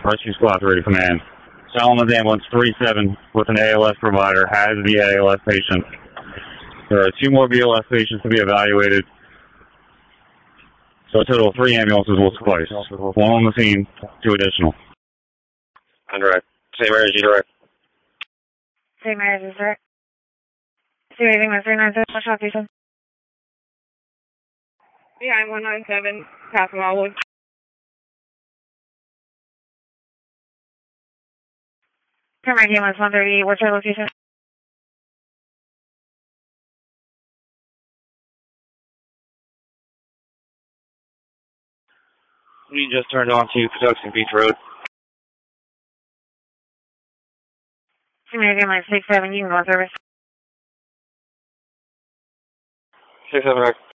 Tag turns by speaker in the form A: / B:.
A: Rescue Squad 3 to command. Salaman's Ambulance 37 with an ALS provider has the ALS patient. There are 2 more BLS patients to be evaluated. So a total of 3 ambulances will suffice. 1 on the scene, 2 additional.
B: Direct. St. Mary's, you direct.
C: St. Mary's is direct. See anything with 397, what's your location?
D: Yeah, 197, passing Wildwood.
C: St. Mary's Ambulance 138, what's your location?
B: We just turned on to Patuxent Beach Road.
C: St. Mary's Ambulance 67, you can go on service.
B: 67, direct.